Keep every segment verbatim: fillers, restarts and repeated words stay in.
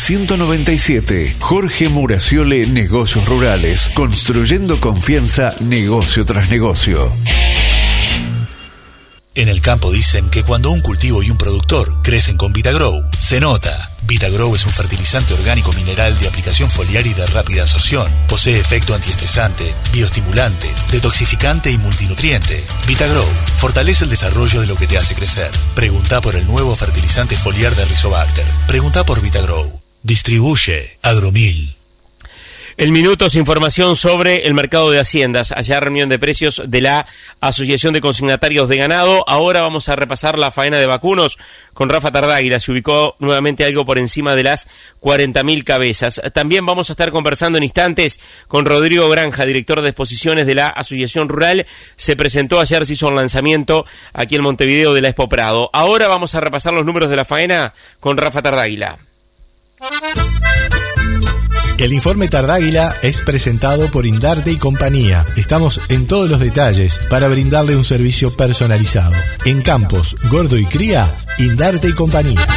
ciento noventa y siete. Jorge Muraciole, Negocios Rurales. Construyendo confianza, negocio tras negocio. En el campo dicen que cuando un cultivo y un productor crecen con Vitagrow, se nota. Vitagrow es un fertilizante orgánico mineral de aplicación foliar y de rápida absorción. Posee efecto antiestresante, bioestimulante, detoxificante y multinutriente. Vitagrow fortalece el desarrollo de lo que te hace crecer. Preguntá por el nuevo fertilizante foliar de Rizobacter. Preguntá por Vitagrow. Distribuye Agromil. El minuto es información sobre el mercado de haciendas. Allá reunión de precios de la Asociación de Consignatarios de Ganado. Ahora vamos a repasar la faena de vacunos con Rafa Tardáguila. Se ubicó nuevamente algo por encima de las cuarenta mil cabezas. También vamos a estar conversando en instantes con Rodrigo Granja, director de exposiciones de la Asociación Rural. Se presentó ayer, se hizo un lanzamiento aquí en Montevideo de la Expo Prado. Ahora vamos a repasar los números de la faena con Rafa Tardáguila. El informe Tardáguila es presentado por Indarte y Compañía. Estamos en todos los detalles para brindarle un servicio personalizado. En Campos, Gordo y Cría, Indarte y Compañía.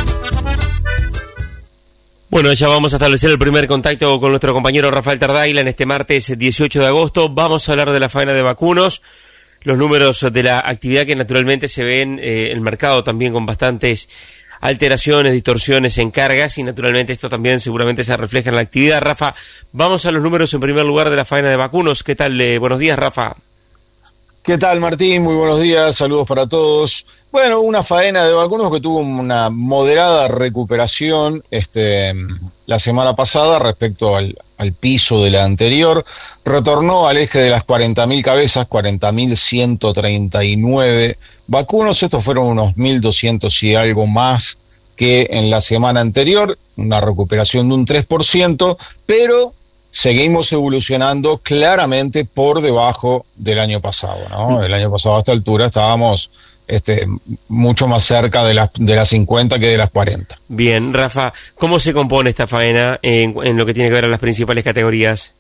Bueno, ya vamos a establecer el primer contacto con nuestro compañero Rafael Tardáguila en este martes dieciocho de agosto. Vamos a hablar de la faena de vacunos, los números de la actividad que naturalmente se ven en el mercado también con bastantes alteraciones, distorsiones en cargas y naturalmente esto también seguramente se refleja en la actividad. Rafa, vamos a los números en primer lugar de la faena de vacunos. ¿Qué tal? Eh, buenos días, Rafa. ¿Qué tal, Martín? Muy buenos días, saludos para todos. Bueno, una faena de vacunos que tuvo una moderada recuperación este, la semana pasada respecto al, al piso de la anterior. Retornó al eje de las cuarenta mil cabezas, cuarenta mil ciento treinta y nueve vacunos. Estos fueron unos mil doscientos y algo más que en la semana anterior, una recuperación de un tres por ciento, pero seguimos evolucionando claramente por debajo del año pasado, ¿no? El año pasado a esta altura estábamos este, mucho más cerca de las, de las cincuenta que de las cuarenta. Bien, Rafa, ¿cómo se compone esta faena en, en lo que tiene que ver a las principales categorías?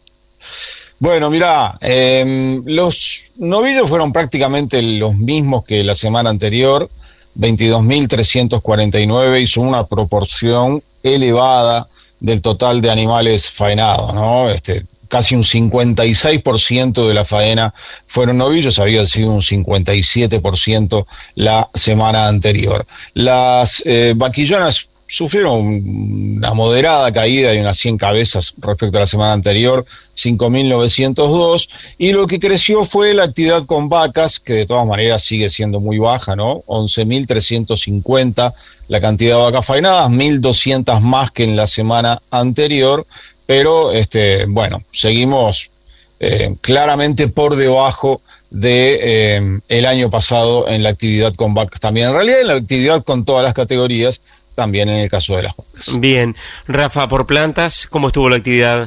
Bueno, mirá, eh, los novillos fueron prácticamente los mismos que la semana anterior, veintidós mil trescientos cuarenta y nueve, hizo una proporción elevada del total de animales faenados, ¿no? Este, casi un cincuenta y seis por ciento de la faena fueron novillos, había sido un cincuenta y siete por ciento la semana anterior. Las eh, vaquillonas sufrieron una moderada caída de unas cien cabezas respecto a la semana anterior, cinco mil novecientos dos, y lo que creció fue la actividad con vacas, que de todas maneras sigue siendo muy baja, ¿no? once mil trescientos cincuenta la cantidad de vacas faenadas, mil doscientas más que en la semana anterior, pero este, bueno, seguimos eh, claramente por debajo de eh, el año pasado en la actividad con vacas también. En realidad en la actividad con todas las categorías, también en el caso de las vacas. Bien, Rafa, por plantas, ¿cómo estuvo la actividad?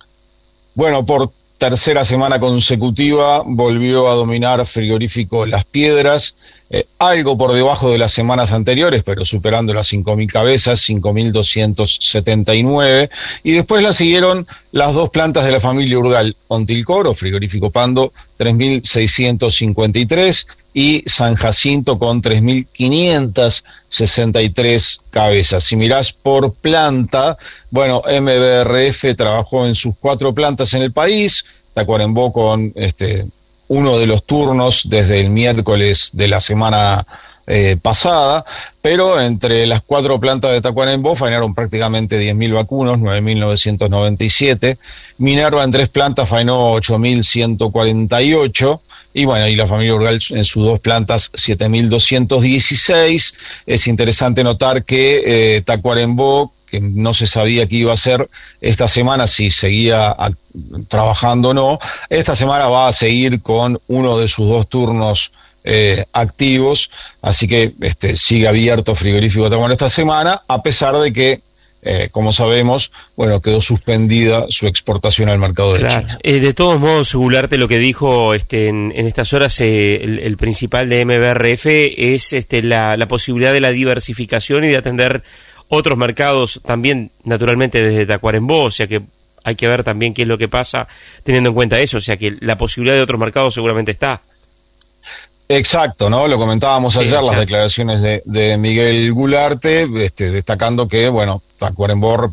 Bueno, por tercera semana consecutiva volvió a dominar frigorífico Las Piedras, eh, algo por debajo de las semanas anteriores, pero superando las cinco mil cabezas, cinco mil doscientos setenta y nueve, y después la siguieron las dos plantas de la familia Urgal, Ontilcoro, frigorífico Pando, tres mil seiscientos cincuenta y tres, y San Jacinto con tres mil quinientos sesenta y tres cabezas. Si mirás por planta, bueno, M B R F trabajó en sus cuatro plantas en el país, Tacuarembó con este uno de los turnos desde el miércoles de la semana eh, pasada, pero entre las cuatro plantas de Tacuarembó faenaron prácticamente diez mil vacunos, nueve mil novecientos noventa y siete, Minerva en tres plantas faenó ocho mil ciento cuarenta y ocho, y bueno, y la familia Urgal en sus dos plantas siete mil doscientos dieciséis. Es interesante notar que eh, Tacuarembó, que no se sabía qué iba a hacer esta semana, si seguía a, trabajando o no, esta semana va a seguir con uno de sus dos turnos eh, activos, así que este, sigue abierto frigorífico Tacuarembó esta semana, a pesar de que Eh, como sabemos, bueno, quedó suspendida su exportación al mercado de claro. China. Eh, de todos modos, Gularte, lo que dijo este, en, en estas horas eh, el, el principal de M B R F es este, la, la posibilidad de la diversificación y de atender otros mercados también, naturalmente, desde Tacuarembó, o sea que hay que ver también qué es lo que pasa teniendo en cuenta eso, o sea que la posibilidad de otros mercados seguramente está. Exacto, ¿no? Lo comentábamos sí, ayer, sí. las declaraciones de, de Miguel Gularte, este, destacando que, bueno, Tacuarembó